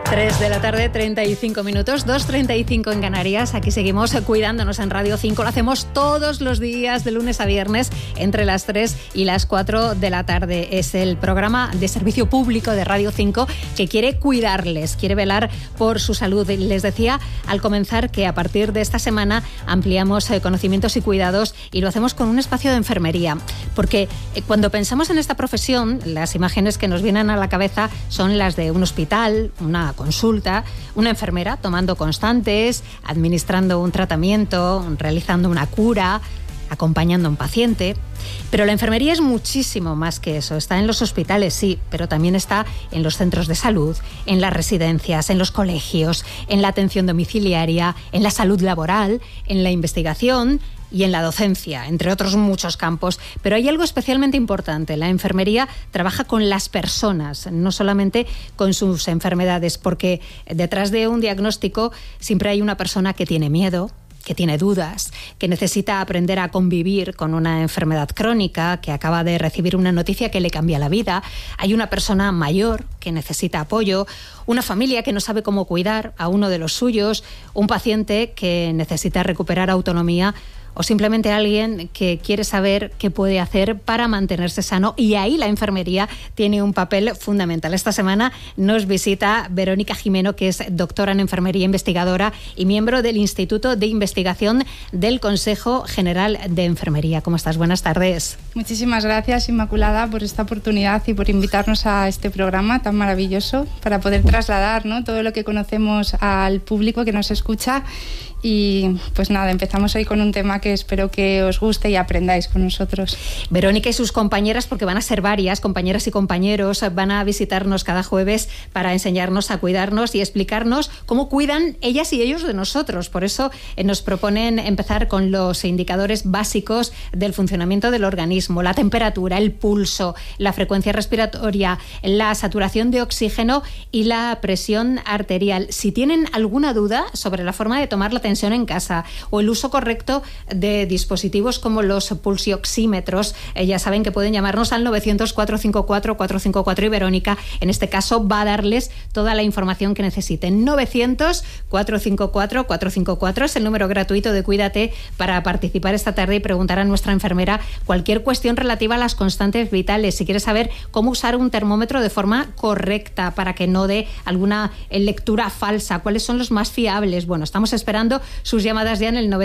3 de la tarde, 35 minutos, 2:35 en Canarias. Aquí seguimos cuidándonos en Radio 5. Lo hacemos todos los días, de lunes a viernes, entre las 3 y las 4 de la tarde. Es el programa de servicio público de Radio 5 que quiere cuidarles, quiere velar por su salud. Les decía al comenzar que a partir de esta semana ampliamos conocimientos y cuidados, y lo hacemos con un espacio de enfermería. Porque cuando pensamos en esta profesión, las imágenes que nos vienen a la cabeza son las de un hospital, una consulta, una enfermera tomando constantes, administrando un tratamiento, realizando una cura, acompañando a un paciente. Pero la enfermería es muchísimo más que eso. Está en los hospitales, sí, pero también está en los centros de salud, en las residencias, en los colegios, en la atención domiciliaria, en la salud laboral, en la investigación y en la docencia, entre otros muchos campos. Pero hay algo especialmente importante. La enfermería trabaja con las personas, no solamente con sus enfermedades, porque detrás de un diagnóstico siempre hay una persona que tiene miedo, que tiene dudas, que necesita aprender a convivir con una enfermedad crónica, que acaba de recibir una noticia que le cambia la vida. Hay una persona mayor que necesita apoyo, una familia que no sabe cómo cuidar a uno de los suyos, un paciente que necesita recuperar autonomía, o simplemente alguien que quiere saber qué puede hacer para mantenerse sano, y ahí la enfermería tiene un papel fundamental. Esta semana nos visita Verónica Gimeno, que es doctora en enfermería, investigadora y miembro del Instituto de Investigación del Consejo General de Enfermería. ¿Cómo estás? Buenas tardes. Muchísimas gracias, Inmaculada, por esta oportunidad y por invitarnos a este programa tan maravilloso para poder trasladar, ¿no?, todo lo que conocemos al público que nos escucha. Y pues nada, empezamos hoy con un tema que espero que os guste y aprendáis con nosotros. Verónica y sus compañeras, porque van a ser varias, compañeras y compañeros, van a visitarnos cada jueves para enseñarnos a cuidarnos y explicarnos cómo cuidan ellas y ellos de nosotros. Por eso nos proponen empezar con los indicadores básicos del funcionamiento del organismo: la temperatura, el pulso, la frecuencia respiratoria, la saturación de oxígeno y la presión arterial. Si tienen alguna duda sobre la forma de tomar la tensión en casa o el uso correcto de dispositivos como los pulsioxímetros, ya saben que pueden llamarnos al 900-454-454, y Verónica en este caso va a darles toda la información que necesiten. 900-454-454 es el número gratuito de Cuídate para participar esta tarde y preguntar a nuestra enfermera cualquier cuestión relativa a las constantes vitales. Si quieres saber cómo usar un termómetro de forma correcta para que no dé alguna lectura falsa, cuáles son los más fiables, bueno, estamos esperando sus llamadas ya en el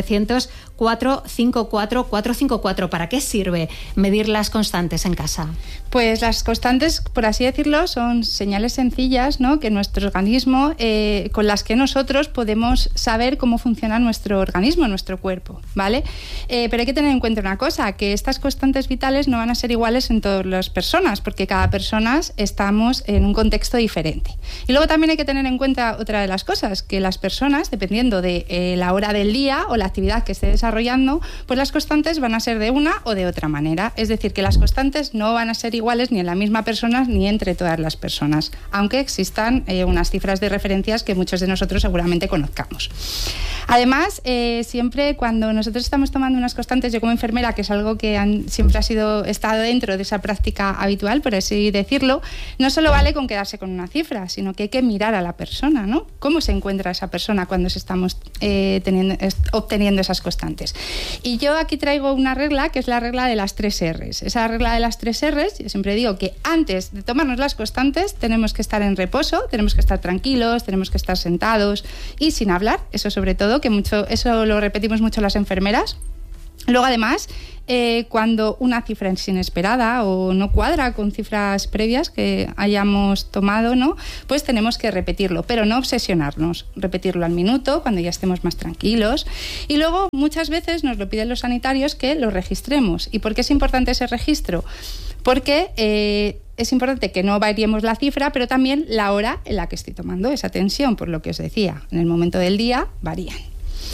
900-454-454. ¿Para qué sirve medir las constantes en casa? Pues las constantes, por así decirlo, son señales sencillas, ¿no?, que nuestro organismo, con las que nosotros podemos saber cómo funciona nuestro organismo, nuestro cuerpo, ¿vale? Pero hay que tener en cuenta una cosa, que estas constantes vitales no van a ser iguales en todas las personas, porque cada persona estamos en un contexto diferente. Y luego también hay que tener en cuenta otra de las cosas, que las personas, dependiendo de la hora del día o la actividad que esté desarrollando, pues las constantes van a ser de una o de otra manera. Es decir, que las constantes no van a ser iguales ni en la misma persona ni entre todas las personas, aunque existan unas cifras de referencias que muchos de nosotros seguramente conozcamos. Además, siempre cuando nosotros estamos tomando unas constantes, yo como enfermera, que es algo que siempre ha estado dentro de esa práctica habitual, por así decirlo, no solo vale con quedarse con una cifra, sino que hay que mirar a la persona, ¿no? ¿Cómo se encuentra esa persona cuando estamos obteniendo esas constantes? Y yo aquí traigo una regla, que es la regla de las 3 R's. Esa regla de las 3 R's, yo siempre digo que antes de tomarnos las constantes tenemos que estar en reposo, tenemos que estar tranquilos, tenemos que estar sentados y sin hablar, eso sobre todo, que eso lo repetimos mucho las enfermeras. Luego, además, cuando una cifra es inesperada o no cuadra con cifras previas que hayamos tomado, ¿no?, pues tenemos que repetirlo, pero no obsesionarnos. Repetirlo al minuto, cuando ya estemos más tranquilos. Y luego, muchas veces nos lo piden los sanitarios que lo registremos. ¿Y por qué es importante ese registro? Porque es importante que no variemos la cifra, pero también la hora en la que estoy tomando esa tensión, por lo que os decía, en el momento del día varían.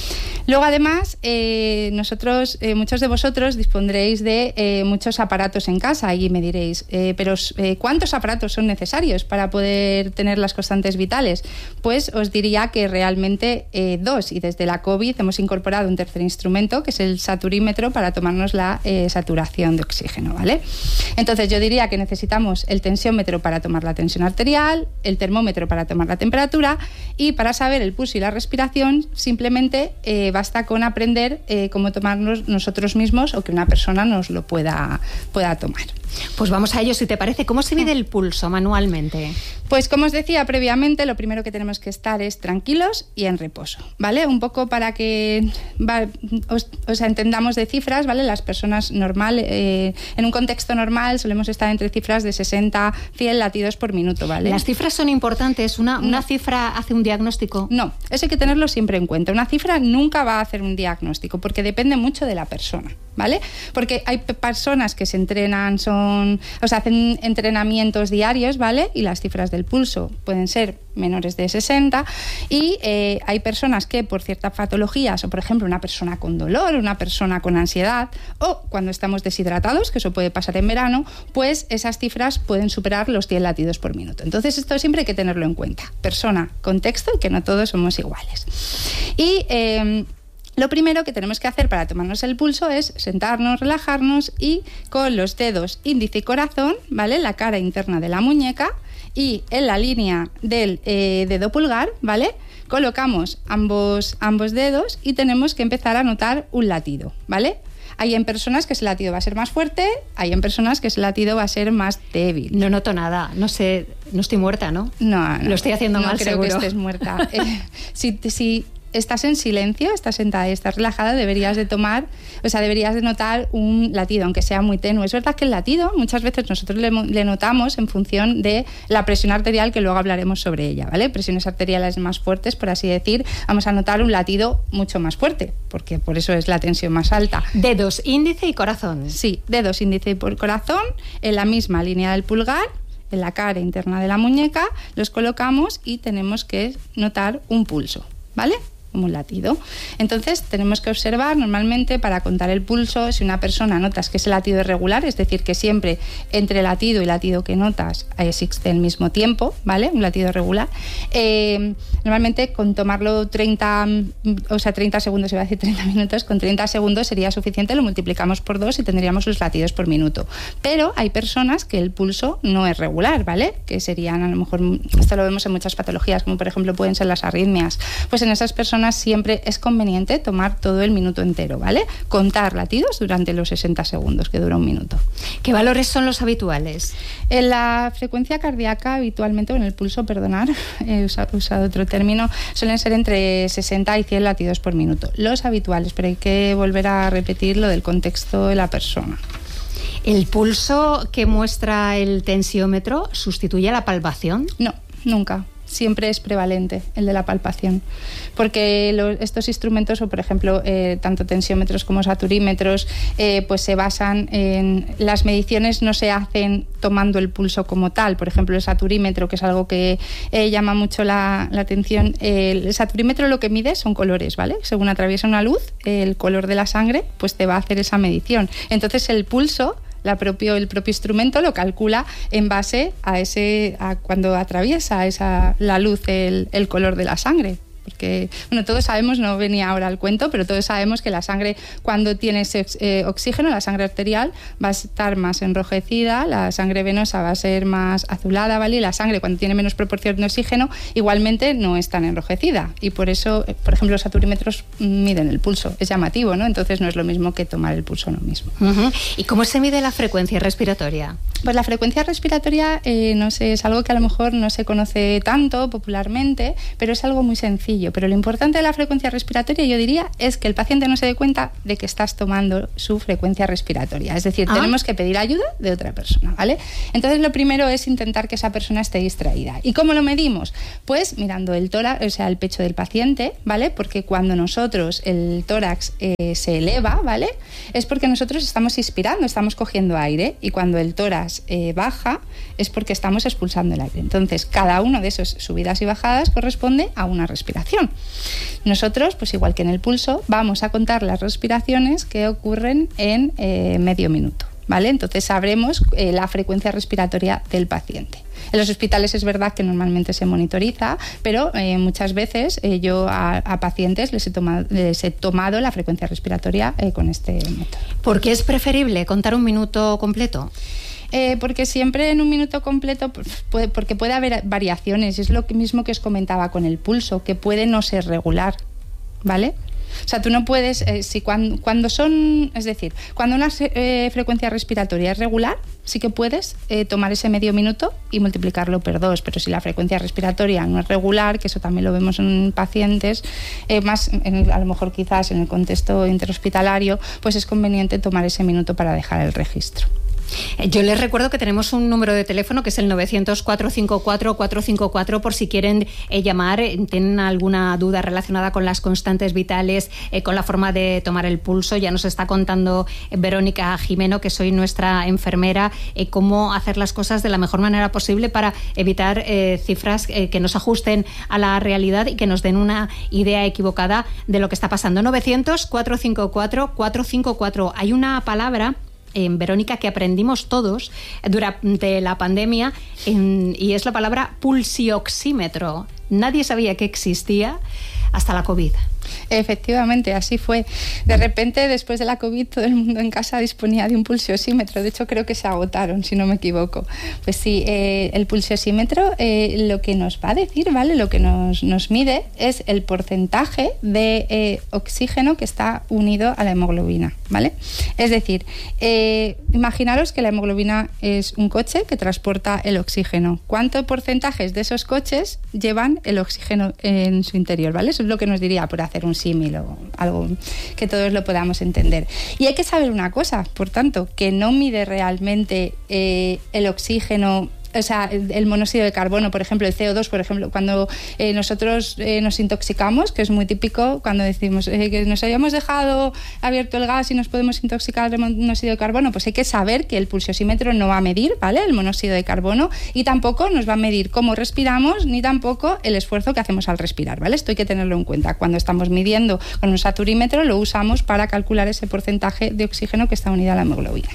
Luego, además, nosotros, muchos de vosotros dispondréis de muchos aparatos en casa y me diréis, pero ¿cuántos aparatos son necesarios para poder tener las constantes vitales? Pues os diría que realmente 2, y desde la COVID hemos incorporado un tercer instrumento, que es el saturímetro, para tomarnos la saturación de oxígeno, ¿vale? Entonces yo diría que necesitamos el tensiómetro para tomar la tensión arterial, el termómetro para tomar la temperatura, y para saber el pulso y la respiración simplemente basta con aprender cómo tomarnos nosotros mismos o que una persona nos lo pueda tomar. Pues vamos a ello, si te parece. ¿Cómo se mide el pulso manualmente? Pues como os decía previamente, lo primero que tenemos que estar es tranquilos y en reposo, ¿vale? Un poco para que os entendamos de cifras, ¿vale? Las personas en un contexto normal solemos estar entre cifras de 60, 100 latidos por minuto, ¿vale? ¿Las cifras son importantes? ¿Una cifra hace un diagnóstico? No, eso hay que tenerlo siempre en cuenta. Una cifra nunca va a hacer un diagnóstico porque depende mucho de la persona, ¿vale? Porque hay personas que se entrenan, hacen entrenamientos diarios, ¿vale? Y las cifras del pulso pueden ser menores de 60 y hay personas que por ciertas patologías, o por ejemplo una persona con dolor, una persona con ansiedad, o cuando estamos deshidratados, que eso puede pasar en verano, pues esas cifras pueden superar los 100 latidos por minuto. Entonces esto siempre hay que tenerlo en cuenta. Persona, contexto, y que no todos somos iguales. Y lo primero que tenemos que hacer para tomarnos el pulso es sentarnos, relajarnos y con los dedos índice y corazón, ¿vale? La cara interna de la muñeca y en la línea del dedo pulgar, ¿vale? Colocamos ambos dedos y tenemos que empezar a notar un latido, ¿vale? Hay en personas que ese latido va a ser más fuerte, hay en personas que ese latido va a ser más débil. No noto nada, no sé, no estoy muerta, ¿no? No. Lo estoy haciendo mal, creo seguro. Que estés muerta. Si estás en silencio, estás sentada y estás relajada, deberías de notar un latido, aunque sea muy tenue. Es verdad que el latido muchas veces nosotros le notamos en función de la presión arterial, que luego hablaremos sobre ella, ¿vale? Presiones arteriales más fuertes, por así decir, vamos a notar un latido mucho más fuerte, porque por eso es la tensión más alta. Dedos, índice y corazón. Sí, dedos, índice y corazón, en la misma línea del pulgar, en la cara interna de la muñeca, los colocamos y tenemos que notar un pulso, ¿vale? Como un latido. Entonces tenemos que observar normalmente para contar el pulso, si una persona notas que ese latido es regular, es decir, que siempre entre latido y latido que notas existe el mismo tiempo, ¿vale? Un latido regular. Normalmente con tomarlo 30 segundos, iba a decir 30 minutos, con 30 segundos sería suficiente, lo multiplicamos por 2 y tendríamos los latidos por minuto. Pero hay personas que el pulso no es regular, ¿vale? Que serían, a lo mejor, esto lo vemos en muchas patologías, como por ejemplo pueden ser las arritmias. Pues en esas personas siempre es conveniente tomar todo el minuto entero, ¿vale? Contar latidos durante los 60 segundos, que dura un minuto. ¿Qué valores son los habituales? En la frecuencia cardíaca habitualmente, o en el pulso, he usado otro término, suelen ser entre 60 y 100 latidos por minuto. Los habituales, pero hay que volver a repetir lo del contexto de la persona. ¿El pulso que muestra el tensiómetro sustituye a la palpación? No, nunca. Siempre es prevalente el de la palpación, porque estos instrumentos, o por ejemplo tanto tensiómetros como saturímetros, pues se basan en las mediciones, no se hacen tomando el pulso como tal. Por ejemplo, el saturímetro, que es algo que llama mucho la atención, el saturímetro lo que mide son colores, ¿vale? Según atraviesa una luz, el color de la sangre pues te va a hacer esa medición. Entonces el pulso, el propio instrumento lo calcula en base a cuando atraviesa la luz el color de la sangre. Porque, bueno, todos sabemos, no venía ahora al cuento, pero todos sabemos que la sangre, cuando tiene oxígeno, la sangre arterial va a estar más enrojecida, la sangre venosa va a ser más azulada, ¿vale? Y la sangre, cuando tiene menos proporción de oxígeno, igualmente no es tan enrojecida. Y por eso, por ejemplo, los saturímetros miden el pulso. Es llamativo, ¿no? Entonces no es lo mismo que tomar el pulso lo mismo. Uh-huh. ¿Y cómo se mide la frecuencia respiratoria? Pues la frecuencia respiratoria, no sé, es algo que a lo mejor no se conoce tanto popularmente, pero es algo muy sencillo. Pero lo importante de la frecuencia respiratoria, yo diría, es que el paciente no se dé cuenta de que estás tomando su frecuencia respiratoria. Es decir, tenemos que pedir ayuda de otra persona, ¿vale? Entonces, lo primero es intentar que esa persona esté distraída. ¿Y cómo lo medimos? Pues mirando el tórax, o sea, el pecho del paciente, ¿vale? Porque cuando nosotros, el tórax se eleva, ¿vale? Es porque nosotros estamos inspirando, estamos cogiendo aire, y cuando el tórax baja, es porque estamos expulsando el aire. Entonces, cada uno de esos subidas y bajadas corresponde a una respiración. respiración. Nosotros, pues igual que en el pulso, vamos a contar las respiraciones que ocurren en medio minuto, ¿vale? Entonces sabremos la frecuencia respiratoria del paciente. En los hospitales es verdad que normalmente se monitoriza, pero muchas veces yo a pacientes les he tomado la frecuencia respiratoria con este método. ¿Por qué es preferible contar un minuto completo? Porque siempre en un minuto completo, porque puede haber variaciones, es lo mismo que os comentaba con el pulso, que puede no ser regular, ¿vale? O sea, tú no puedes, cuando una frecuencia respiratoria es regular, sí que puedes tomar ese medio minuto y multiplicarlo por 2, pero si la frecuencia respiratoria no es regular, que eso también lo vemos en pacientes, a lo mejor quizás en el contexto interhospitalario, pues es conveniente tomar ese minuto para dejar el registro. Yo les recuerdo que tenemos un número de teléfono que es el 900-454-454 por si quieren llamar, tienen alguna duda relacionada con las constantes vitales, con la forma de tomar el pulso. Ya nos está contando Verónica Jimeno, que soy nuestra enfermera, cómo hacer las cosas de la mejor manera posible para evitar cifras que nos ajusten a la realidad y que nos den una idea equivocada de lo que está pasando. 900-454-454. Hay una palabra, Verónica, que aprendimos todos durante la pandemia y es la palabra pulsioxímetro. Nadie sabía que existía hasta la COVID. Efectivamente, así fue. De repente, después de la COVID, todo el mundo en casa disponía de un pulsiosímetro. De hecho, creo que se agotaron, si no me equivoco. Pues sí, el pulsiosímetro lo que nos va a decir, ¿vale? Lo que nos mide es el porcentaje de oxígeno que está unido a la hemoglobina, ¿vale? Es decir, imaginaros que la hemoglobina es un coche que transporta el oxígeno. ¿Cuántos porcentajes de esos coches llevan el oxígeno en su interior, ¿vale? Eso es lo que nos diría, por hacer un símil o algo que todos lo podamos entender. Y hay que saber una cosa, por tanto, que no mide realmente el oxígeno, o sea, el monóxido de carbono, por ejemplo, el CO2, por ejemplo, cuando nosotros nos intoxicamos, que es muy típico cuando decimos que nos hayamos dejado abierto el gas y nos podemos intoxicar de monóxido de carbono, pues hay que saber que el pulsiosímetro no va a medir, ¿vale?, el monóxido de carbono, y tampoco nos va a medir cómo respiramos, ni tampoco el esfuerzo que hacemos al respirar, ¿vale? Esto hay que tenerlo en cuenta. Cuando estamos midiendo con un saturímetro, lo usamos para calcular ese porcentaje de oxígeno que está unido a la hemoglobina.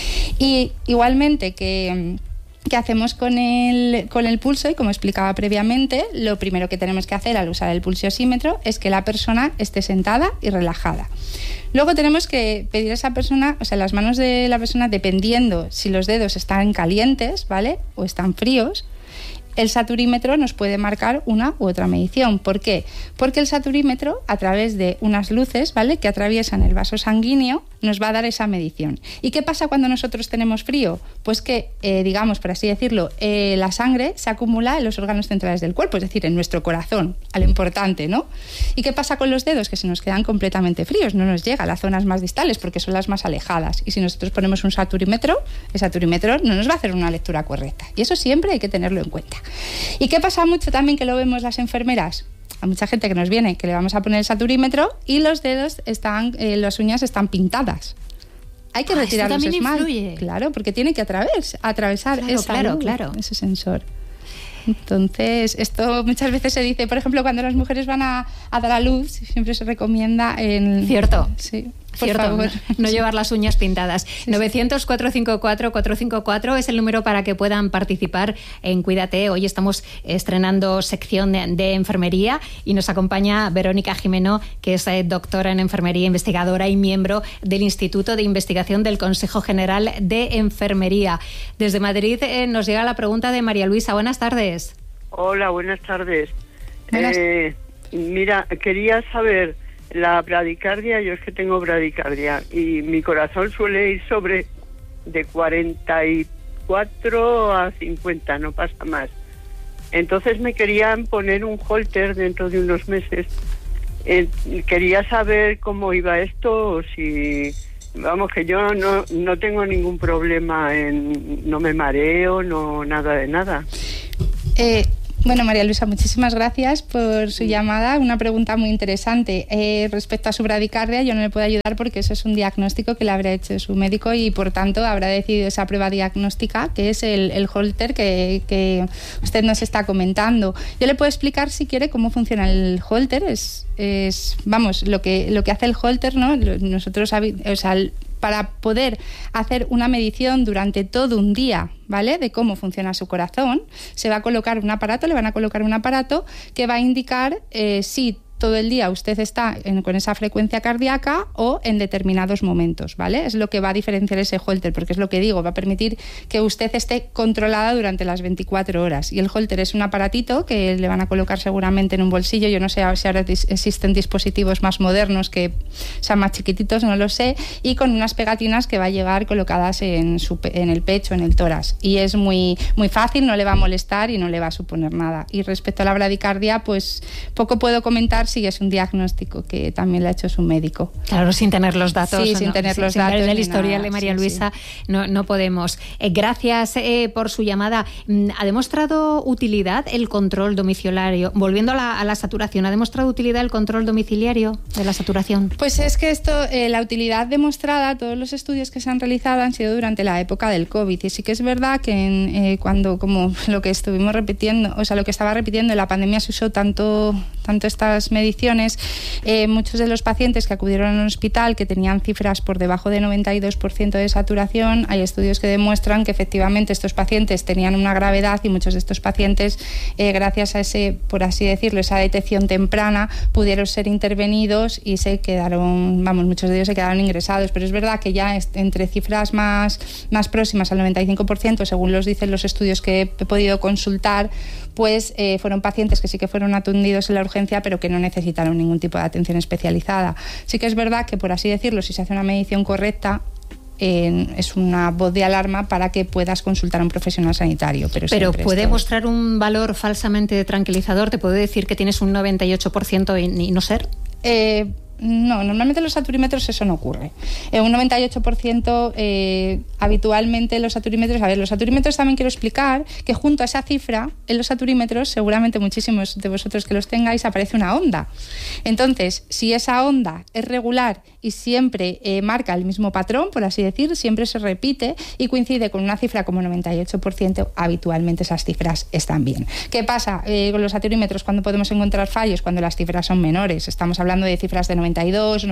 Y igualmente ¿qué hacemos con el pulso? Y como explicaba previamente, lo primero que tenemos que hacer al usar el pulsiosímetro es que la persona esté sentada y relajada. Luego tenemos que pedir a esa persona, o sea, las manos de la persona, dependiendo si los dedos están calientes, ¿vale?, o están fríos, el saturímetro nos puede marcar una u otra medición. ¿Por qué? Porque el saturímetro, a través de unas luces, ¿vale?, que atraviesan el vaso sanguíneo, nos va a dar esa medición. ¿Y qué pasa cuando nosotros tenemos frío? Pues que, digamos, por así decirlo, la sangre se acumula en los órganos centrales del cuerpo, es decir, en nuestro corazón, a lo importante, ¿no? ¿Y qué pasa con los dedos? Que se nos quedan completamente fríos, no nos llega a las zonas más distales porque son las más alejadas. Y si nosotros ponemos un saturímetro, el saturímetro no nos va a hacer una lectura correcta. Y eso siempre hay que tenerlo en cuenta. ¿Y qué pasa mucho también, que lo vemos las enfermeras? A mucha gente que nos viene, que le vamos a poner el saturímetro y los dedos las uñas están pintadas. Hay que retirar los esmaltes. Claro, porque tiene que atravesar ese sensor. Entonces, esto muchas veces se dice, por ejemplo, cuando las mujeres van a dar a luz, siempre se recomienda Cierto. Sí. Por favor, no llevar las uñas pintadas. 900-454-454 es el número para que puedan participar en Cuídate. Hoy estamos estrenando sección de enfermería y nos acompaña Verónica Jimeno, que es doctora en enfermería, investigadora y miembro del Instituto de Investigación del Consejo General de Enfermería. Desde Madrid nos llega la pregunta de María Luisa. Buenas tardes. Hola, buenas tardes. Mira, quería saber la bradicardia. Yo es que tengo bradicardia y mi corazón suele ir sobre de 44 a 50, no pasa más. Entonces me querían poner un Holter dentro de unos meses. Quería saber cómo iba esto, o si, vamos, que yo no tengo ningún problema, no me mareo, no, nada de nada. Bueno, María Luisa, muchísimas gracias por su llamada. Una pregunta muy interesante. Respecto a su bradicardia, yo no le puedo ayudar porque eso es un diagnóstico que le habrá hecho su médico y, por tanto, habrá decidido esa prueba diagnóstica, que es el Holter que usted nos está comentando. Yo le puedo explicar, si quiere, cómo funciona el Holter. Vamos, lo que hace el Holter, ¿no? Nosotros, para poder hacer una medición durante todo un día, ¿vale?, de cómo funciona su corazón, le van a colocar un aparato que va a indicar si todo el día usted está con esa frecuencia cardíaca o en determinados momentos, ¿vale? Es lo que va a diferenciar ese Holter, porque es lo que digo, va a permitir que usted esté controlada durante las 24 horas. Y el Holter es un aparatito que le van a colocar seguramente en un bolsillo. Yo no sé si ahora existen dispositivos más modernos que sean más chiquititos, no lo sé, y con unas pegatinas que va a llevar colocadas en el pecho, en el tórax. Y es muy, muy fácil, no le va a molestar y no le va a suponer nada. Y respecto a la bradicardia, pues poco puedo comentar. Sí, es un diagnóstico que también le ha hecho su médico. Claro, sin tener los datos. Sí, sin tener los datos. Sin ver el historial de María Luisa, sí. No podemos. Gracias por su llamada. ¿Ha demostrado utilidad el control domiciliario? Volviendo a la saturación, ¿ha demostrado utilidad el control domiciliario de la saturación? Pues es que la utilidad demostrada, todos los estudios que se han realizado han sido durante la época del COVID. Y sí que es verdad que cuando, como lo que estuvimos repitiendo, lo que estaba repitiendo, en la pandemia se usó tanto estas mediciones, muchos de los pacientes que acudieron al hospital, que tenían cifras por debajo de 92% de saturación, hay estudios que demuestran que efectivamente estos pacientes tenían una gravedad y muchos de estos pacientes, gracias a esa detección temprana, pudieron ser intervenidos y muchos de ellos se quedaron ingresados. Pero es verdad que ya entre cifras más próximas al 95%, según los dicen los estudios que he podido consultar, pues fueron pacientes que sí que fueron atendidos en la urgencia, pero que no necesitaron ningún tipo de atención especializada. Sí que es verdad que, por así decirlo, si se hace una medición correcta, es una voz de alarma para que puedas consultar a un profesional sanitario. Pero puede mostrar un valor falsamente tranquilizador. ¿Te puede decir que tienes un 98% y no ser? No, normalmente en los saturímetros eso no ocurre. Un 98% habitualmente los saturímetros... A ver, los saturímetros también quiero explicar que junto a esa cifra, en los saturímetros, seguramente muchísimos de vosotros que los tengáis, aparece una onda. Entonces, si esa onda es regular y siempre marca el mismo patrón, por así decir, siempre se repite y coincide con una cifra como 98%, habitualmente esas cifras están bien. ¿Qué pasa con los saturímetros cuando podemos encontrar fallos? Cuando las cifras son menores. Estamos hablando de cifras de 92,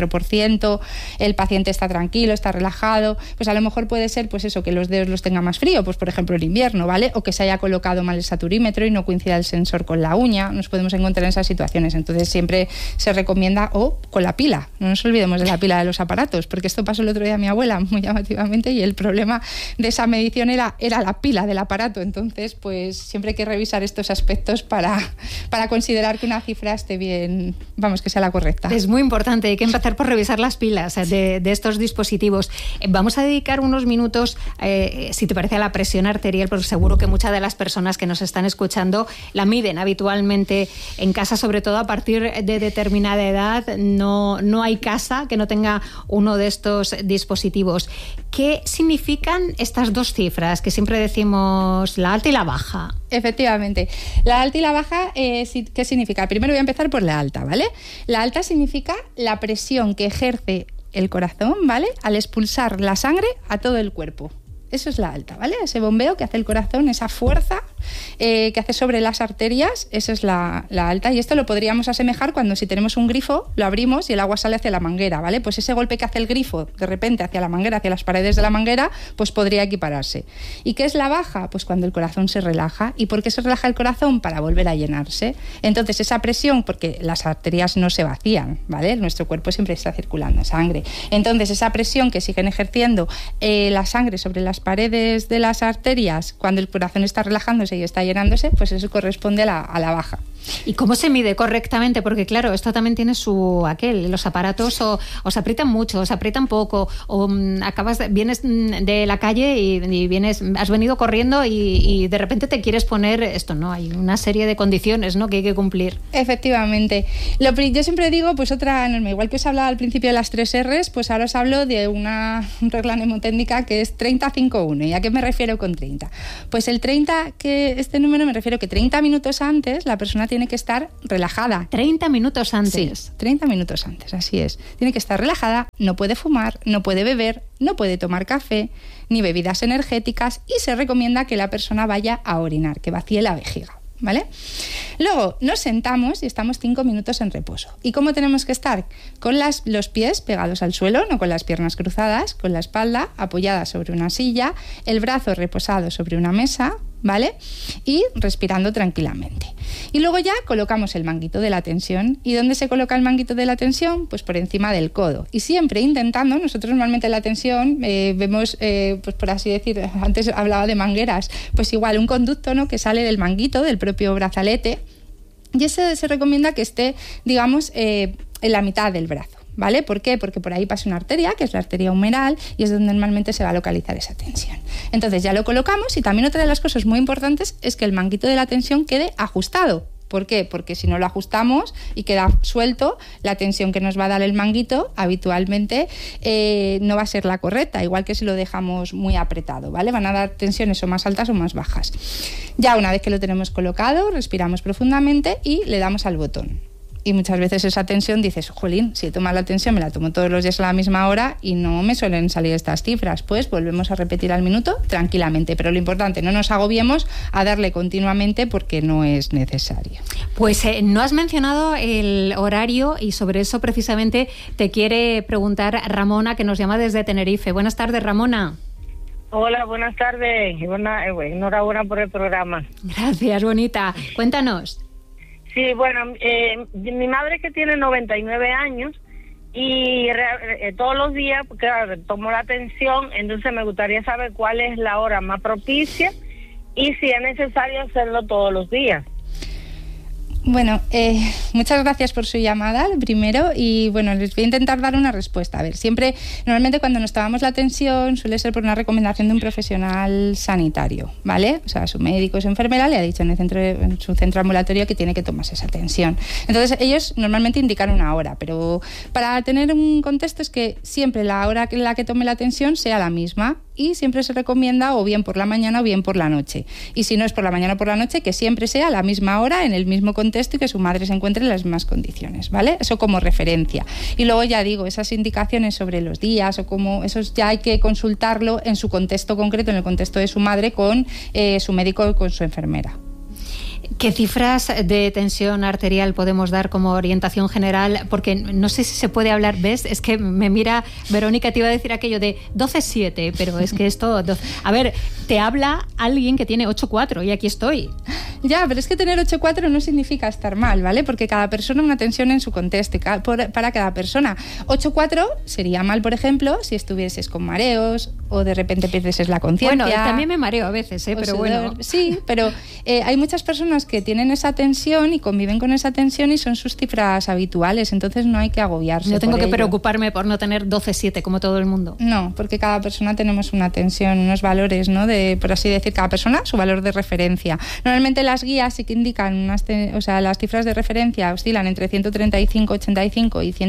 94%, el paciente está tranquilo, está relajado, pues a lo mejor puede ser pues eso, que los dedos los tenga más frío, pues por ejemplo en invierno, ¿vale? O que se haya colocado mal el saturímetro y no coincida el sensor con la uña. Nos podemos encontrar en esas situaciones. Entonces siempre se recomienda, o con la pila, no nos olvidemos de la pila de los aparatos, porque esto pasó el otro día a mi abuela muy llamativamente y el problema de esa medición era la pila del aparato. Entonces pues siempre hay que revisar estos aspectos para considerar que una cifra esté bien, vamos, que sea la correcta. Es muy importante, hay que empezar por revisar las pilas de estos dispositivos. Vamos a dedicar unos minutos, si te parece, a la presión arterial, porque seguro que muchas de las personas que nos están escuchando la miden habitualmente en casa, sobre todo a partir de determinada edad. No hay casa que no tenga uno de estos dispositivos. ¿Qué significan estas dos cifras que siempre decimos, la alta y la baja? Efectivamente. La alta y la baja, ¿qué significa? Primero voy a empezar por la alta, ¿vale? La alta significa la presión que ejerce el corazón, ¿vale?, al expulsar la sangre a todo el cuerpo. Eso es la alta, ¿vale? Ese bombeo que hace el corazón, esa fuerza que hace sobre las arterias, esa es la alta. Y esto lo podríamos asemejar cuando, si tenemos un grifo, lo abrimos y el agua sale hacia la manguera, ¿vale? Pues ese golpe que hace el grifo de repente hacia la manguera, hacia las paredes de la manguera, pues podría equipararse. ¿Y qué es la baja? Pues cuando el corazón se relaja. ¿Y por qué se relaja el corazón? Para volver a llenarse. Entonces esa presión, porque las arterias no se vacían, ¿vale? Nuestro cuerpo siempre está circulando sangre. Entonces esa presión que siguen ejerciendo la sangre sobre las paredes de las arterias, cuando el corazón está relajándose y está llenándose, pues eso corresponde a la baja. ¿Y cómo se mide correctamente? Porque claro, esto también tiene los aparatos os aprietan mucho, os aprietan poco, o vienes de la calle y has venido corriendo y de repente te quieres poner esto, ¿no? Hay una serie de condiciones, ¿no?, que hay que cumplir. Efectivamente. Yo siempre digo, pues otra norma, igual que os hablaba al principio de las 3 R's, pues ahora os hablo de una regla mnemotécnica que es 30-5-1. ¿Y a qué me refiero con 30? Pues el 30, que este número me refiero que 30 minutos antes la persona tiene que estar relajada. 30 minutos antes. Sí, 30 minutos antes, así es. Tiene que estar relajada, no puede fumar, no puede beber, no puede tomar café, ni bebidas energéticas, y se recomienda que la persona vaya a orinar, que vacíe la vejiga. ¿Vale? Luego nos sentamos y estamos 5 minutos en reposo. ¿Y cómo tenemos que estar? Con los pies pegados al suelo, no con las piernas cruzadas, con la espalda apoyada sobre una silla, el brazo reposado sobre una mesa, ¿vale? Y respirando tranquilamente. Y luego ya colocamos el manguito de la tensión. ¿Y dónde se coloca el manguito de la tensión? Pues por encima del codo. Y siempre intentando, nosotros normalmente la tensión vemos, pues por así decir, antes hablaba de mangueras, pues igual un conducto, ¿no?, que sale del manguito, del propio brazalete, y ese se recomienda que esté, digamos, en la mitad del brazo. ¿Vale? ¿Por qué? Porque por ahí pasa una arteria, que es la arteria humeral, y es donde normalmente se va a localizar esa tensión. Entonces ya lo colocamos, y también otra de las cosas muy importantes es que el manguito de la tensión quede ajustado. ¿Por qué? Porque si no lo ajustamos y queda suelto, la tensión que nos va a dar el manguito habitualmente no va a ser la correcta, igual que si lo dejamos muy apretado, ¿vale? Van a dar tensiones o más altas o más bajas. Ya una vez que lo tenemos colocado, respiramos profundamente y le damos al botón. Y muchas veces esa tensión dices, jolín, si he tomado la tensión me la tomo todos los días a la misma hora y no me suelen salir estas cifras. Pues volvemos a repetir al minuto tranquilamente, pero lo importante, no nos agobiemos a darle continuamente porque no es necesario. Pues no has mencionado el horario, y sobre eso precisamente te quiere preguntar Ramona, que nos llama desde Tenerife. Buenas tardes, Ramona. Hola, buenas tardes. Enhorabuena por el programa. Gracias, bonita. Cuéntanos. Sí, bueno, mi madre, que tiene 99 años y todos los días, claro, tomo la tensión, entonces me gustaría saber cuál es la hora más propicia y si es necesario hacerlo todos los días. Bueno, muchas gracias por su llamada, primero, y bueno, les voy a intentar dar una respuesta. A ver, siempre, normalmente cuando nos tomamos la tensión suele ser por una recomendación de un profesional sanitario, ¿vale? O sea, su médico, su enfermera le ha dicho en su centro ambulatorio que tiene que tomarse esa tensión. Entonces, ellos normalmente indican una hora, pero para tener un contexto es que siempre la hora en la que tome la tensión sea la misma, y siempre se recomienda o bien por la mañana o bien por la noche. Y si no es por la mañana o por la noche, que siempre sea a la misma hora, en el mismo contexto, y que su madre se encuentre en las mismas condiciones, ¿vale? Eso como referencia. Y luego ya digo, esas indicaciones sobre los días o cómo, eso ya hay que consultarlo en su contexto concreto, en el contexto de su madre, con su médico o con su enfermera. ¿Qué cifras de tensión arterial podemos dar como orientación general? Porque no sé si se puede hablar, ¿ves? Es que me mira Verónica, te iba a decir aquello de 12,7, pero es que esto... A ver, te habla alguien que tiene 8,4 y aquí estoy. Ya, pero es que tener 8,4 no significa estar mal, ¿vale? Porque cada persona una tensión en su contexto, para cada persona. 8,4 sería mal, por ejemplo, si estuvieses con mareos o de repente pierdes la conciencia. Bueno, también me mareo a veces, pero bueno. Sí, pero hay muchas personas que tienen esa tensión y conviven con esa tensión y son sus cifras habituales, entonces no hay que agobiarse. No tengo que preocuparme por no tener 12,7 como todo el mundo. No, porque cada persona tenemos una tensión, unos valores, ¿no? Por así decir, cada persona su valor de referencia. Normalmente las guías sí que indican las cifras de referencia oscilan entre 135-85 y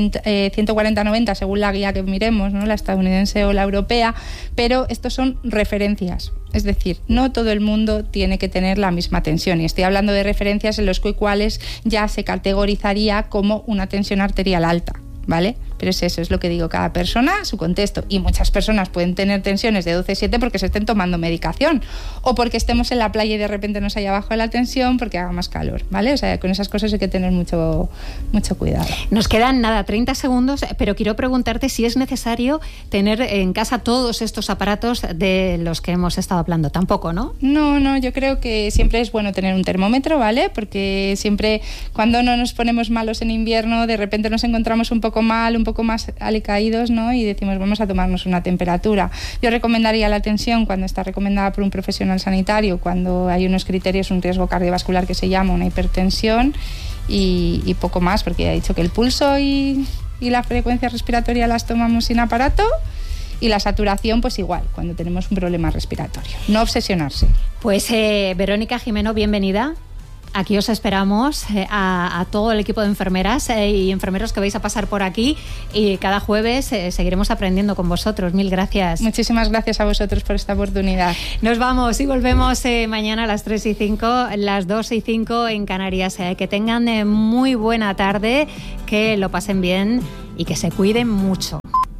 140-90 según la guía que miremos, ¿no? La estadounidense o la europea, pero estos son referencias. Es decir, no todo el mundo tiene que tener la misma tensión, y estoy hablando de referencias en los cuales ya se categorizaría como una tensión arterial alta, ¿vale? Pero es eso, es lo que digo, cada persona, su contexto. Y muchas personas pueden tener tensiones de 12,7 porque se estén tomando medicación, o porque estemos en la playa y de repente nos haya bajado la tensión porque haga más calor, ¿vale? O sea, con esas cosas hay que tener mucho cuidado. Nos quedan 30 segundos, pero quiero preguntarte si es necesario tener en casa todos estos aparatos de los que hemos estado hablando. Tampoco, ¿no? No, yo creo que siempre es bueno tener un termómetro, ¿vale? Porque siempre cuando no nos ponemos malos en invierno, de repente nos encontramos un poco mal, un poco poco más alicaídos, ¿no? Y decimos, vamos a tomarnos una temperatura. Yo recomendaría la tensión cuando está recomendada por un profesional sanitario, cuando hay unos criterios, un riesgo cardiovascular que se llama una hipertensión, y poco más, porque ya he dicho que el pulso y la frecuencia respiratoria las tomamos sin aparato, y la saturación pues igual, cuando tenemos un problema respiratorio. No obsesionarse. Pues Verónica Jimeno, bienvenida. Aquí os esperamos a todo el equipo de enfermeras y enfermeros que vais a pasar por aquí, y cada jueves seguiremos aprendiendo con vosotros. Mil gracias. Muchísimas gracias a vosotros por esta oportunidad. Nos vamos y volvemos mañana a las 3:05, las 2:05 en Canarias. Que tengan muy buena tarde, que lo pasen bien y que se cuiden mucho.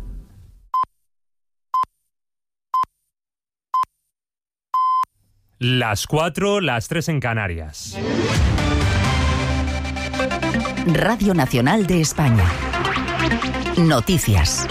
Las 4, las 3 en Canarias. Radio Nacional de España. Noticias.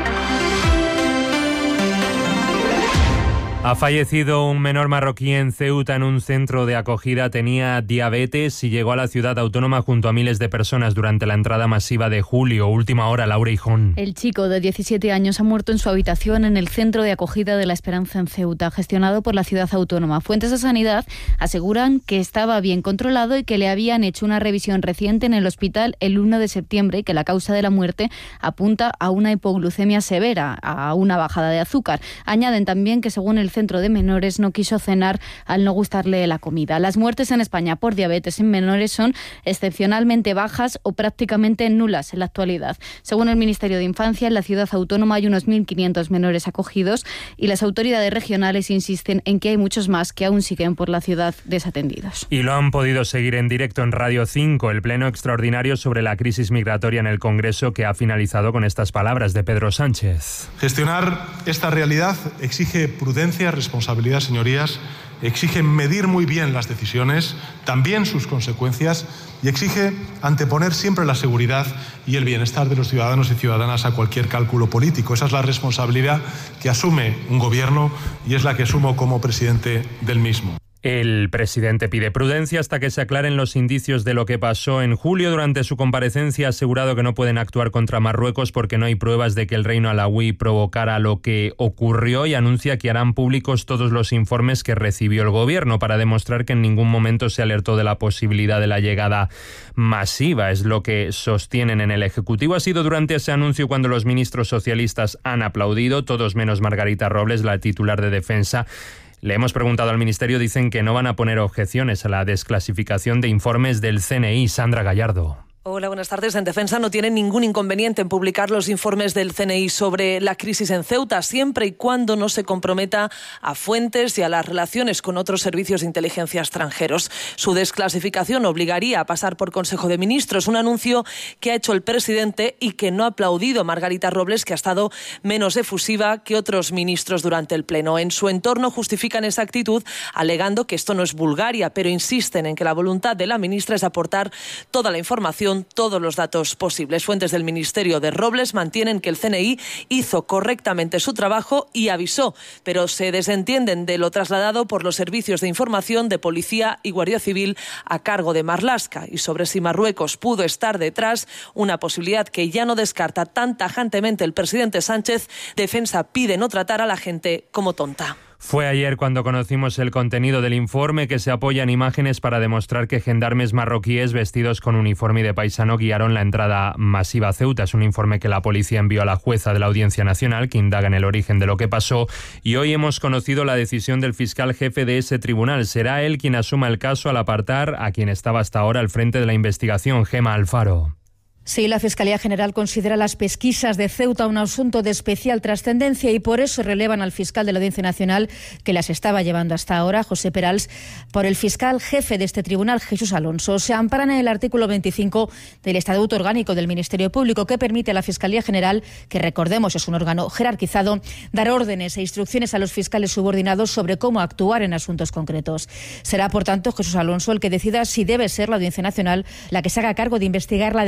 Ha fallecido un menor marroquí en Ceuta en un centro de acogida. Tenía diabetes y llegó a la ciudad autónoma junto a miles de personas durante la entrada masiva de julio. Última hora, Laura Hijón. El chico de 17 años ha muerto en su habitación en el centro de acogida de La Esperanza en Ceuta, gestionado por la ciudad autónoma. Fuentes de sanidad aseguran que estaba bien controlado y que le habían hecho una revisión reciente en el hospital el 1 de septiembre y que la causa de la muerte apunta a una hipoglucemia severa, a una bajada de azúcar. Añaden también que según el centro de menores no quiso cenar al no gustarle la comida. Las muertes en España por diabetes en menores son excepcionalmente bajas o prácticamente nulas en la actualidad. Según el Ministerio de Infancia, en la ciudad autónoma hay unos 1.500 menores acogidos y las autoridades regionales insisten en que hay muchos más que aún siguen por la ciudad desatendidos. Y lo han podido seguir en directo en Radio 5, el pleno extraordinario sobre la crisis migratoria en el Congreso, que ha finalizado con estas palabras de Pedro Sánchez. Gestionar esta realidad exige prudencia, responsabilidad, señorías, exige medir muy bien las decisiones, también sus consecuencias, y exige anteponer siempre la seguridad y el bienestar de los ciudadanos y ciudadanas a cualquier cálculo político. Esa es la responsabilidad que asume un gobierno y es la que asumo como presidente del mismo. El presidente pide prudencia hasta que se aclaren los indicios de lo que pasó en julio. Durante su comparecencia ha asegurado que no pueden actuar contra Marruecos porque no hay pruebas de que el reino alauí provocara lo que ocurrió, y anuncia que harán públicos todos los informes que recibió el gobierno para demostrar que en ningún momento se alertó de la posibilidad de la llegada masiva. Es lo que sostienen en el Ejecutivo. Ha sido durante ese anuncio cuando los ministros socialistas han aplaudido, todos menos Margarita Robles, la titular de Defensa. Le hemos preguntado al Ministerio, dicen que no van a poner objeciones a la desclasificación de informes del CNI. Sandra Gallardo. Hola, buenas tardes. En Defensa no tienen ningún inconveniente en publicar los informes del CNI sobre la crisis en Ceuta, siempre y cuando no se comprometa a fuentes y a las relaciones con otros servicios de inteligencia extranjeros. Su desclasificación obligaría a pasar por Consejo de Ministros, un anuncio que ha hecho el presidente y que no ha aplaudido Margarita Robles, que ha estado menos efusiva que otros ministros durante el Pleno. En su entorno justifican esa actitud alegando que esto no es Bulgaria, pero insisten en que la voluntad de la ministra es aportar toda la información, todos los datos posibles. Fuentes del Ministerio de Robles mantienen que el CNI hizo correctamente su trabajo y avisó, pero se desentienden de lo trasladado por los servicios de información de Policía y Guardia Civil a cargo de Marlaska. Y sobre si Marruecos pudo estar detrás, una posibilidad que ya no descarta tan tajantemente el presidente Sánchez, Defensa pide no tratar a la gente como tonta. Fue ayer cuando conocimos el contenido del informe, que se apoya en imágenes para demostrar que gendarmes marroquíes vestidos con uniforme y de paisano guiaron la entrada masiva a Ceuta. Es un informe que la policía envió a la jueza de la Audiencia Nacional, que indaga en el origen de lo que pasó, y hoy hemos conocido la decisión del fiscal jefe de ese tribunal. Será él quien asuma el caso al apartar a quien estaba hasta ahora al frente de la investigación, Gemma Alfaro. Sí, la Fiscalía General considera las pesquisas de Ceuta un asunto de especial trascendencia y por eso relevan al fiscal de la Audiencia Nacional, que las estaba llevando hasta ahora, José Perals, por el fiscal jefe de este tribunal, Jesús Alonso. Se amparan en el artículo 25 del Estatuto Orgánico del Ministerio Público, que permite a la Fiscalía General, que recordemos es un órgano jerarquizado, dar órdenes e instrucciones a los fiscales subordinados sobre cómo actuar en asuntos concretos. Será, por tanto, Jesús Alonso el que decida si debe ser la Audiencia Nacional la que se haga cargo de investigar la denuncia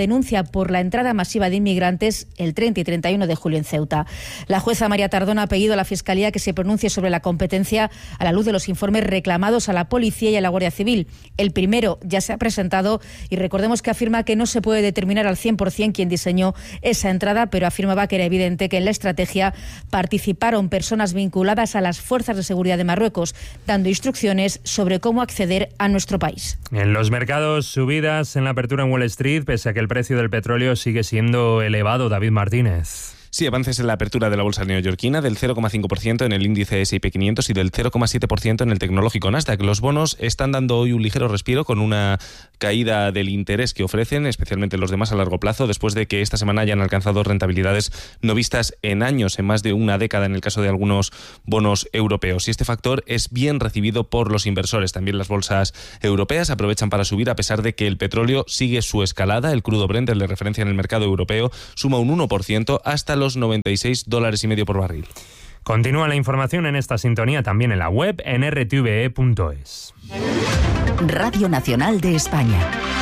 día por la entrada masiva de inmigrantes el 30 y 31 de julio en Ceuta. La jueza María Tardona ha pedido a la Fiscalía que se pronuncie sobre la competencia a la luz de los informes reclamados a la Policía y a la Guardia Civil. El primero ya se ha presentado y recordemos que afirma que no se puede determinar al 100% quién diseñó esa entrada, pero afirmaba que era evidente que en la estrategia participaron personas vinculadas a las fuerzas de seguridad de Marruecos, dando instrucciones sobre cómo acceder a nuestro país. En los mercados, subidas en la apertura en Wall Street, pese a que el precio del petróleo sigue siendo elevado. David Martínez. Sí, avances en la apertura de la bolsa neoyorquina del 0,5% en el índice S&P 500 y del 0,7% en el tecnológico Nasdaq. Los bonos están dando hoy un ligero respiro con una caída del interés que ofrecen, especialmente los de más a largo plazo, después de que esta semana hayan alcanzado rentabilidades no vistas en años, en más de una década en el caso de algunos bonos europeos. Y este factor es bien recibido por los inversores. También las bolsas europeas aprovechan para subir a pesar de que el petróleo sigue su escalada. El crudo Brent, el de referencia en el mercado europeo, suma un 1% hasta los $96.50 por barril. Continúa la información en esta sintonía también en la web en rtve.es. Radio Nacional de España.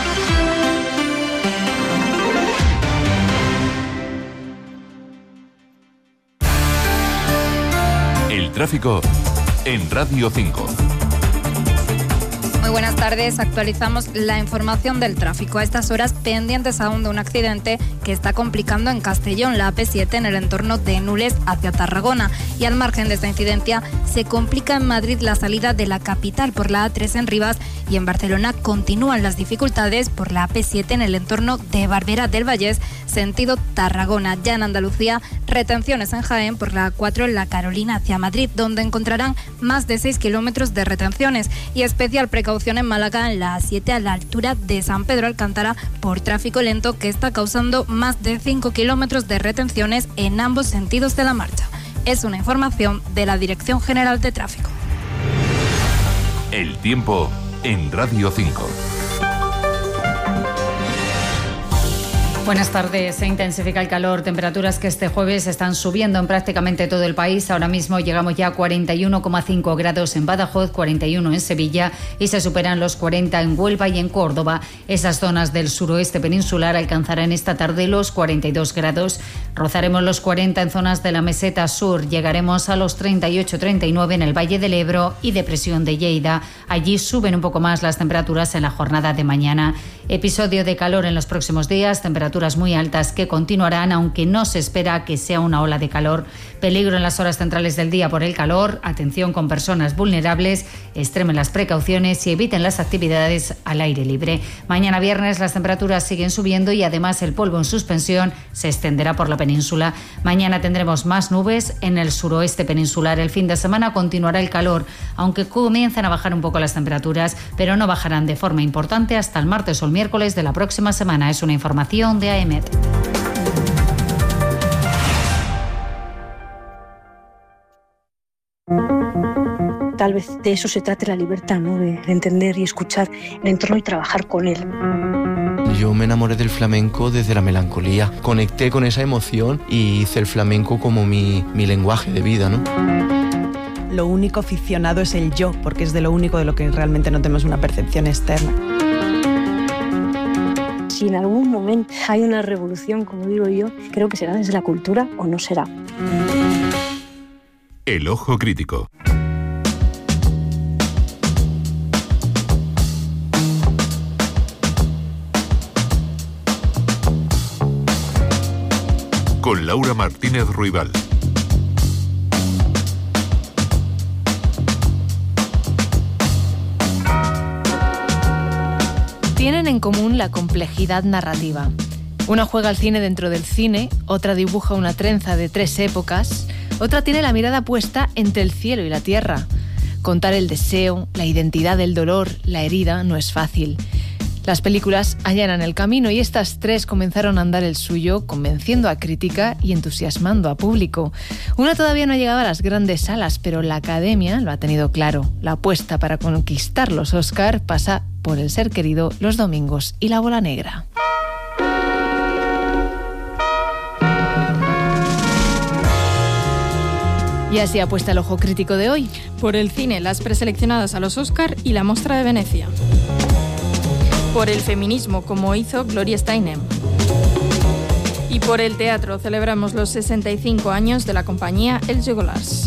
El tráfico en Radio 5. Muy buenas tardes, actualizamos la información del tráfico. A estas horas pendientes aún de un accidente que está complicando en Castellón, la AP7 en el entorno de Nules hacia Tarragona. Y al margen de esta incidencia, se complica en Madrid la salida de la capital por la A3 en Rivas y en Barcelona continúan las dificultades por la AP7 en el entorno de Barberá del Vallés, sentido Tarragona. Ya en Andalucía, retenciones en Jaén por la A4 en la Carolina hacia Madrid, donde encontrarán más de 6 kilómetros de retenciones. Y especial precaución en Málaga en la A7 a la altura de San Pedro Alcántara por tráfico lento que está causando más de 5 kilómetros de retenciones en ambos sentidos de la marcha. Es una información de la Dirección General de Tráfico. El tiempo en Radio 5. Buenas tardes. Se intensifica el calor. Temperaturas que este jueves están subiendo en prácticamente todo el país. Ahora mismo llegamos ya a 41,5 grados en Badajoz, 41 en Sevilla y se superan los 40 en Huelva y en Córdoba. Esas zonas del suroeste peninsular alcanzarán esta tarde los 42 grados. Rozaremos los 40 en zonas de la meseta sur. Llegaremos a los 38-39 en el Valle del Ebro y Depresión de Lleida. Allí suben un poco más las temperaturas en la jornada de mañana. Episodio de calor en los próximos días, temperaturas muy altas que continuarán, aunque no se espera que sea una ola de calor. Peligro en las horas centrales del día por el calor. Atención con personas vulnerables, extremen las precauciones y eviten las actividades al aire libre. Mañana viernes las temperaturas siguen subiendo y además el polvo en suspensión se extenderá por la península. Mañana tendremos más nubes en el suroeste peninsular. El fin de semana continuará el calor, aunque comienzan a bajar un poco las temperaturas, pero no bajarán de forma importante hasta el martes o el miércoles de la próxima semana. Es una información de AEMET. Tal vez de eso se trate la libertad, ¿no? De entender y escuchar el entorno y trabajar con él. Yo me enamoré del flamenco desde la melancolía. Conecté con esa emoción y hice el flamenco como mi lenguaje de vida, ¿no? Lo único ficcionado es el yo, porque es de lo único de lo que realmente no tenemos una percepción externa. Si en algún momento hay una revolución, como digo yo, creo que será desde la cultura o no será. El ojo crítico. Con Laura Martínez Ruibal. Tienen en común la complejidad narrativa. Una juega al cine dentro del cine, otra dibuja una trenza de 3 épocas, otra tiene la mirada puesta entre el cielo y la tierra. Contar el deseo, la identidad del dolor, la herida, no es fácil. Las películas allanan el camino y estas 3 comenzaron a andar el suyo, convenciendo a crítica y entusiasmando a público. Una todavía no llegaba a las grandes salas, pero la Academia lo ha tenido claro. La apuesta para conquistar los Oscar pasa por El ser querido, Los domingos y La bola negra. Y así apuesta el ojo crítico de hoy. Por el cine, las preseleccionadas a los Oscar y la Mostra de Venecia. Por el feminismo, como hizo Gloria Steinem. Y por el teatro celebramos los 65 años de la compañía Els Joglars.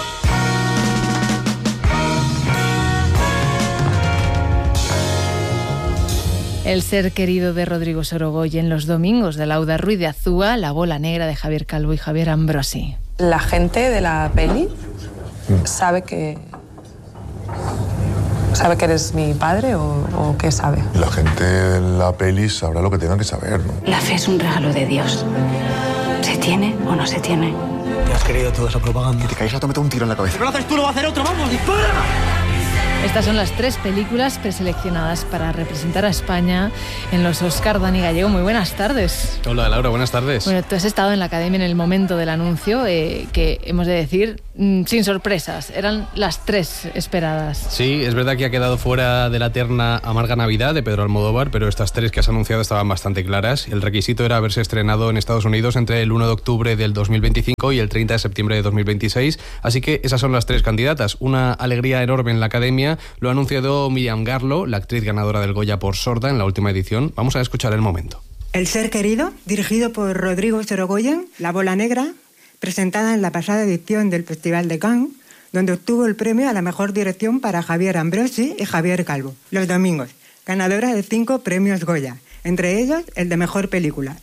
El ser querido de Rodrigo Sorogoyen, los domingos de Lauda Ruiz de Azúa, La bola negra de Javier Calvo y Javier Ambrosi. La gente de la peli sabe que eres mi padre o qué sabe. La gente de la peli sabrá lo que tenga que saber, ¿no? La fe es un regalo de Dios. ¿Se tiene o no se tiene? Te has querido toda esa propaganda. Que te caes a meter un tiro en la cabeza. Si no lo haces tú, lo va a hacer otro. ¡Vamos, dispara! Estas son las 3 películas preseleccionadas para representar a España en los Oscar. Dani Gallego, muy buenas tardes. Hola, Laura, buenas tardes. Bueno, tú has estado en la Academia en el momento del anuncio, que hemos de decir, sin sorpresas, eran las 3 esperadas. Sí, es verdad que ha quedado fuera de la terna Amarga Navidad de Pedro Almodóvar, pero estas 3 que has anunciado estaban bastante claras. El requisito era haberse estrenado en Estados Unidos entre el 1 de octubre del 2025 y el 30 de septiembre de 2026, así que esas son las 3 candidatas. Una alegría enorme en la Academia. Lo ha anunciado Miriam Garlo, la actriz ganadora del Goya por Sorda en la última edición. Vamos a escuchar el momento. El ser querido, dirigido por Rodrigo Sorogoyen, La bola negra, presentada en la pasada edición del Festival de Cannes, donde obtuvo el premio a la mejor dirección para Javier Ambrosi y Javier Calvo. Los domingos, ganadora de 5 premios Goya, entre ellos el de mejor película.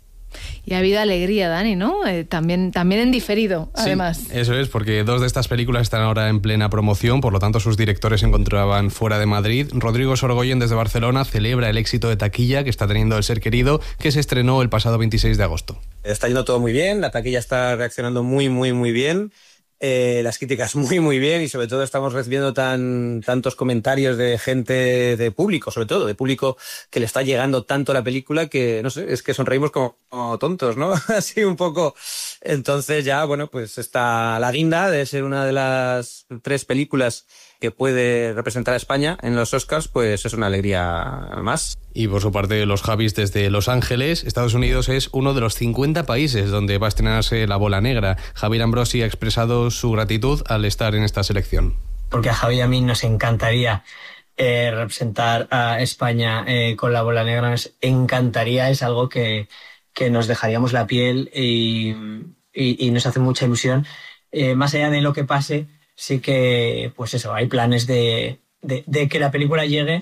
Y ha habido alegría, Dani, ¿no? También en diferido, además. Sí, eso es, porque 2 de estas películas están ahora en plena promoción, por lo tanto sus directores se encontraban fuera de Madrid. Rodrigo Sorogoyen desde Barcelona celebra el éxito de taquilla que está teniendo El ser querido, que se estrenó el pasado 26 de agosto. Está yendo todo muy bien, la taquilla está reaccionando muy bien. Las críticas muy bien, y sobre todo estamos recibiendo tantos comentarios de gente, de público, sobre todo de público que le está llegando tanto la película que, no sé, es que sonreímos como tontos, ¿no? Así un poco. Entonces ya, bueno, pues está la guinda de ser una de las 3 películas que puede representar a España en los Oscars, pues es una alegría más. Y por su parte, los Javis desde Los Ángeles, Estados Unidos es uno de los 50 países donde va a estrenarse La bola negra. Javier Ambrosi ha expresado su gratitud al estar en esta selección. Porque a Javi y a mí nos encantaría representar a España con La bola negra, nos encantaría, es algo que nos dejaríamos la piel y nos hace mucha ilusión. Más allá de lo que pase, sí que, pues eso, hay planes de que la película llegue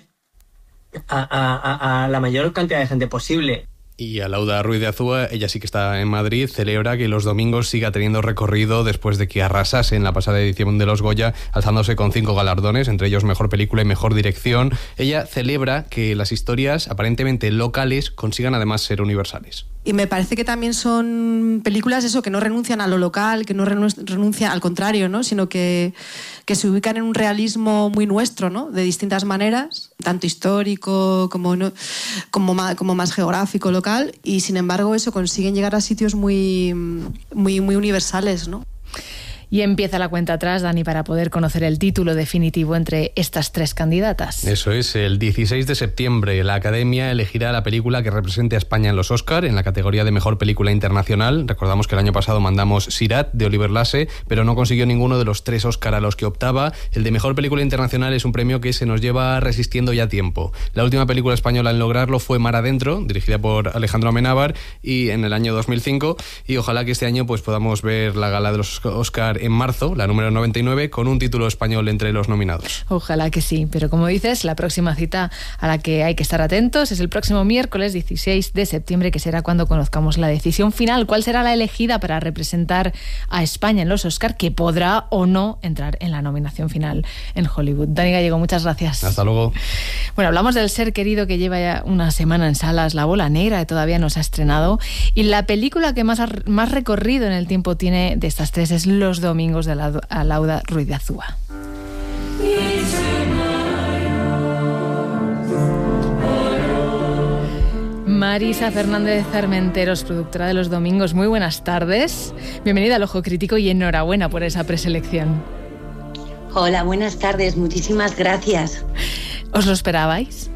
a la mayor cantidad de gente posible. Y a Lauda Ruiz de Azúa, ella sí que está en Madrid, celebra que los domingos siga teniendo recorrido después de que arrasase en la pasada edición de los Goya, alzándose con 5 galardones, entre ellos mejor película y mejor dirección. Ella celebra que las historias aparentemente locales consigan además ser universales. Y me parece que también son películas eso, que no renuncian a lo local, que no renuncian al contrario, ¿no? Sino que se ubican en un realismo muy nuestro, ¿no? De distintas maneras, tanto histórico como más geográfico, local, y sin embargo eso consiguen llegar a sitios muy universales, ¿no? Y empieza la cuenta atrás, Dani, para poder conocer el título definitivo entre estas 3 candidatas. Eso es, el 16 de septiembre la Academia elegirá la película que represente a España en los Oscar en la categoría de Mejor Película Internacional. Recordamos que el año pasado mandamos Sirat, de Oliver Lasse, pero no consiguió ninguno de los 3 Oscar a los que optaba. El de Mejor Película Internacional es un premio que se nos lleva resistiendo ya tiempo. La última película española en lograrlo fue Mar Adentro, dirigida por Alejandro Amenábar, y en el año 2005, y ojalá que este año pues podamos ver la gala de los Oscar en marzo, la número 99, con un título español entre los nominados. Ojalá que sí, pero como dices, la próxima cita a la que hay que estar atentos es el próximo miércoles 16 de septiembre, que será cuando conozcamos la decisión final, cuál será la elegida para representar a España en los Oscar, que podrá o no entrar en la nominación final en Hollywood. Dani Gallego, muchas gracias. Hasta luego. Bueno, hablamos del ser querido, que lleva ya una semana en salas, La bola negra, que todavía no se ha estrenado, y la película que más recorrido en el tiempo tiene de estas 3 es Los domingos de Lauda Ruiz de Azúa. Marisa Fernández Armenteros, productora de Los Domingos, muy buenas tardes. Bienvenida al Ojo Crítico y enhorabuena por esa preselección. Hola, buenas tardes, muchísimas gracias. ¿Os lo esperabais?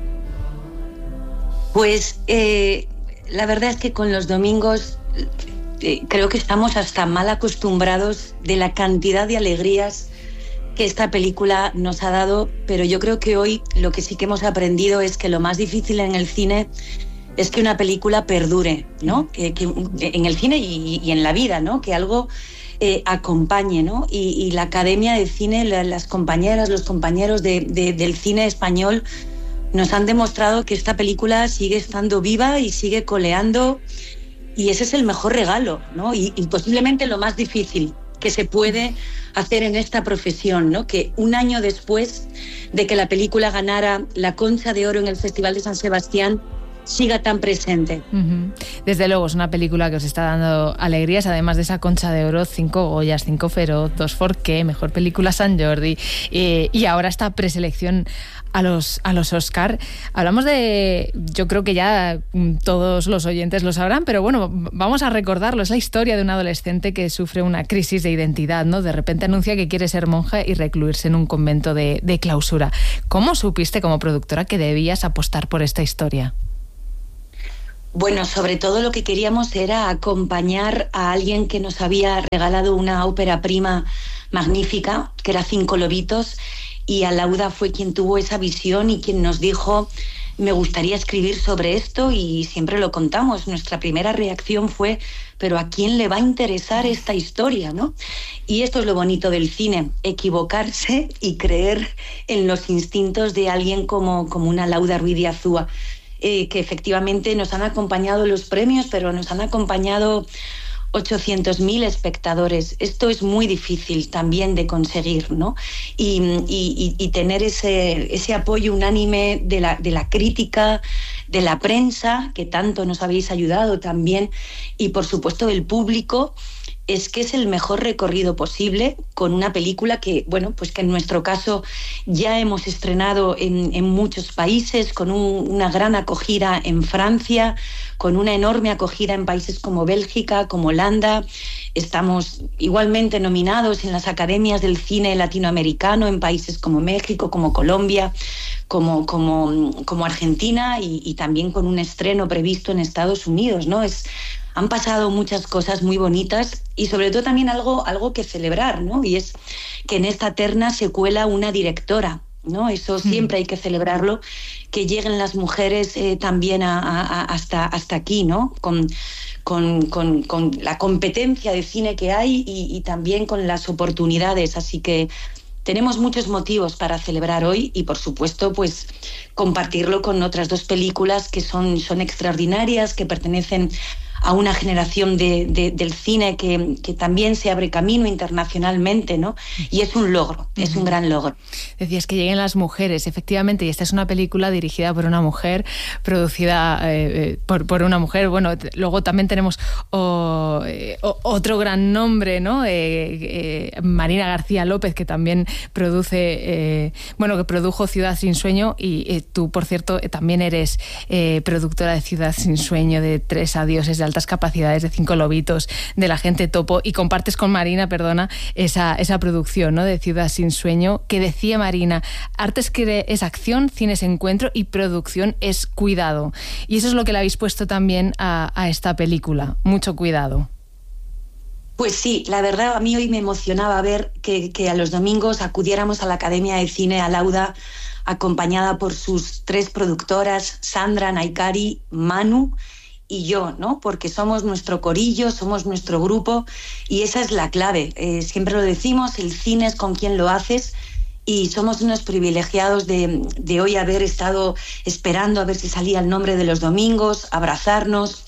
Pues la verdad es que con Los Domingos creo que estamos hasta mal acostumbrados de la cantidad de alegrías que esta película nos ha dado, pero yo creo que hoy lo que sí que hemos aprendido es que lo más difícil en el cine es que una película perdure, ¿no? Que en el cine y en la vida, ¿no? Que algo acompañe, ¿no? Y la Academia de Cine, las compañeras, los compañeros del cine español nos han demostrado que esta película sigue estando viva y sigue coleando, y ese es el mejor regalo, ¿no? Y posiblemente lo más difícil que se puede hacer en esta profesión, ¿no? Que un año después de que la película ganara la Concha de Oro en el Festival de San Sebastián, siga tan presente. Desde luego es una película que os está dando alegrías, además de esa Concha de Oro, 5 Goyas, 5 Feroz, 2 Forqué, Mejor Película San Jordi, y ahora esta preselección a los Oscar. Hablamos de, yo creo que ya todos los oyentes lo sabrán, pero bueno, vamos a recordarlo. Es la historia de un adolescente que sufre una crisis de identidad, ¿no? De repente anuncia que quiere ser monja y recluirse en un convento de clausura. ¿Cómo supiste como productora que debías apostar por esta historia? Bueno, sobre todo lo que queríamos era acompañar a alguien que nos había regalado una ópera prima magnífica, que era Cinco Lobitos, y Alauda fue quien tuvo esa visión y quien nos dijo: me gustaría escribir sobre esto, y siempre lo contamos. Nuestra primera reacción fue: pero ¿a quién le va a interesar esta historia, no? Y esto es lo bonito del cine, equivocarse y creer en los instintos de alguien como una Alauda Ruiz de Azúa. Que efectivamente nos han acompañado los premios, pero nos han acompañado 800.000 espectadores. Esto es muy difícil también de conseguir, ¿no? Y tener ese apoyo unánime de la crítica, de la prensa, que tanto nos habéis ayudado también, y por supuesto del público. Es que es el mejor recorrido posible con una película que, bueno, pues que en nuestro caso ya hemos estrenado en muchos países, con una gran acogida en Francia, con una enorme acogida en países como Bélgica, como Holanda. Estamos igualmente nominados en las academias del cine latinoamericano en países como México, como Colombia, como Argentina, y también con un estreno previsto en Estados Unidos, ¿no? Han pasado muchas cosas muy bonitas, y sobre todo también algo que celebrar, ¿no? Y es que en esta terna se cuela una directora, ¿no? Eso siempre hay que celebrarlo, que lleguen las mujeres también hasta aquí, ¿no? Con la competencia de cine que hay y también con las oportunidades. Así que tenemos muchos motivos para celebrar hoy, y por supuesto pues compartirlo con otras dos películas que son extraordinarias, que pertenecen a una generación del cine que también se abre camino internacionalmente, ¿no? Y es un logro, es un gran logro. Decías que lleguen las mujeres, efectivamente, y esta es una película dirigida por una mujer, producida por una mujer. Bueno, luego también tenemos otro gran nombre, ¿no? Marina García López, que también que produjo Ciudad sin Sueño, y tú, por cierto, también eres productora de Ciudad sin Sueño, de Tres Adioses, de Altas Capacidades, de Cinco Lobitos, de La Gente Topo, y compartes con Marina, esa producción, ¿no? De Ciudad sin Sueño, que decía Marina: arte es acción, cine es encuentro y producción es cuidado. Y eso es lo que le habéis puesto también a esta película, mucho cuidado. Pues sí, la verdad a mí hoy me emocionaba ver que a los domingos acudiéramos a la Academia de Cine Alauda, acompañada por sus 3 productoras, Sandra, Naikari, Manu y yo, ¿no? Porque somos nuestro corillo, somos nuestro grupo, y esa es la clave. Siempre lo decimos, el cine es con quien lo haces, y somos unos privilegiados de hoy haber estado esperando a ver si salía el nombre de los domingos, abrazarnos.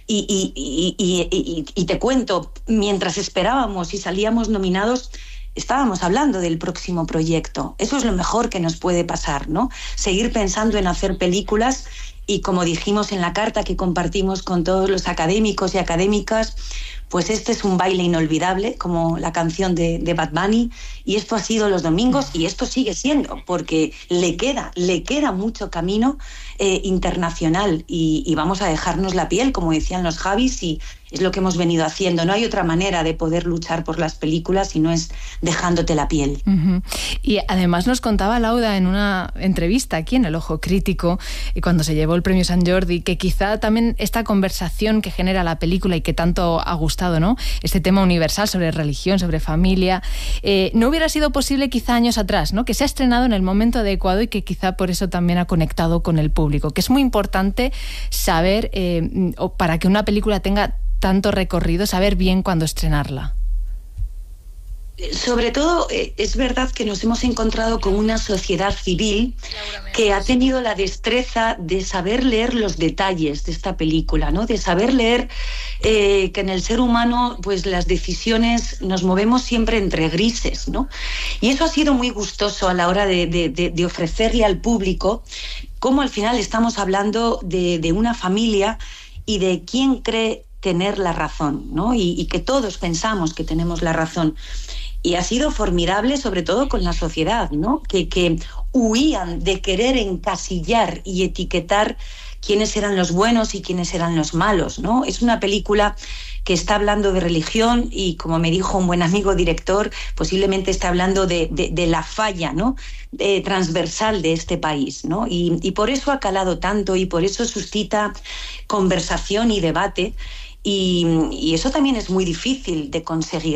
Y te cuento, mientras esperábamos y salíamos nominados, estábamos hablando del próximo proyecto. Eso es lo mejor que nos puede pasar, ¿no? Seguir pensando en hacer películas. Y como dijimos en la carta que compartimos con todos los académicos y académicas, pues este es un baile inolvidable, como la canción de Bad Bunny, y esto ha sido los domingos, y esto sigue siendo, porque le queda mucho camino internacional, y vamos a dejarnos la piel, como decían los Javis, y es lo que hemos venido haciendo. No hay otra manera de poder luchar por las películas si no es dejándote la piel. Uh-huh. Y además nos contaba Alauda en una entrevista aquí en El Ojo Crítico, y cuando se llevó el premio San Jordi, que quizá también esta conversación que genera la película y que tanto ha gustado gustado, ¿no? Este tema universal sobre religión, sobre familia. No hubiera sido posible quizá años atrás, ¿no? Que se ha estrenado en el momento adecuado y que quizá por eso también ha conectado con el público, que es muy importante saber, o para que una película tenga tanto recorrido, saber bien cuándo estrenarla. Sobre todo, es verdad que nos hemos encontrado con una sociedad civil que ha tenido la destreza de saber leer los detalles de esta película, ¿no? De saber leer que en el ser humano, pues las decisiones nos movemos siempre entre grises, ¿no? Y eso ha sido muy gustoso a la hora de ofrecerle al público cómo al final estamos hablando de una familia y de quién cree tener la razón, ¿no? Y que todos pensamos que tenemos la razón. Y ha sido formidable, sobre todo con la sociedad, ¿no? Que huían de querer encasillar y etiquetar quiénes eran los buenos y quiénes eran los malos, ¿no? Es una película que está hablando de religión y, como me dijo un buen amigo director, posiblemente está hablando de la falla, ¿no? Transversal de este país, ¿no? Y por eso ha calado tanto y por eso suscita conversación y debate. Y eso también es muy difícil de conseguir.